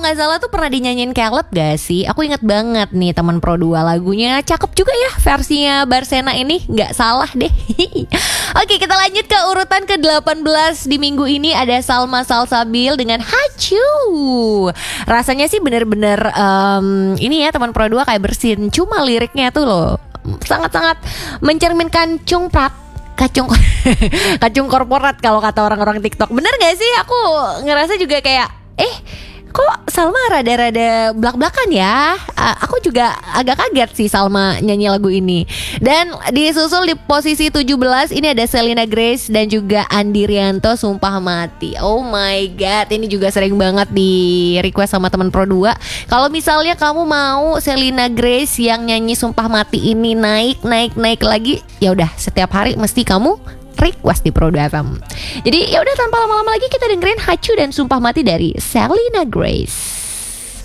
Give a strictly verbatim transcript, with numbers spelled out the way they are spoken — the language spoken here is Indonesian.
nggak salah tuh pernah dinyanyiin Caleb gak sih? Aku inget banget nih teman Pro dua, lagunya cakep juga ya versinya Barsena ini, nggak salah deh. Oke, kita lanjut ke urutan ke delapan belas di minggu ini. Ada Salma Salsabil dengan Hacu. Rasanya sih bener-bener um, ini ya teman Pro dua kayak bersin. Cuma liriknya tuh loh sangat-sangat mencerminkan cungprak, kacung kacung korporat kalau kata orang-orang TikTok. Bener gak sih? Aku ngerasa juga kayak eh kok Salma rada-rada belak-belakan ya. uh, Aku juga agak kaget sih Salma nyanyi lagu ini. Dan disusul di posisi tujuh belas ini ada Selena Grace dan juga Andi Rianto, Sumpah Mati. Oh my god, ini juga sering banget di request sama teman Pro dua. Kalau misalnya kamu mau Selena Grace yang nyanyi Sumpah Mati ini naik, naik, naik lagi, ya udah setiap hari mesti kamu request di Pro dua F M. Jadi ya udah tanpa lama-lama lagi kita dengerin Hacu dan Sumpah Mati dari Selena Grace.